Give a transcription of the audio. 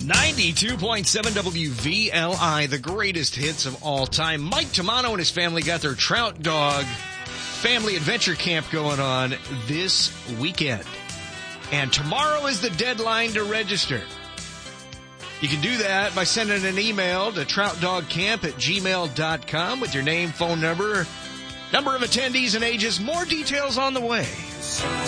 92.7 WVLI, the greatest hits of all time. Mike Tamano and his family got their Trout Dog Family Adventure Camp going on this weekend. And tomorrow is the deadline to register. You can do that by sending an email to troutdogcamp@gmail.com with your name, phone number, number of attendees, and ages. More details on the way.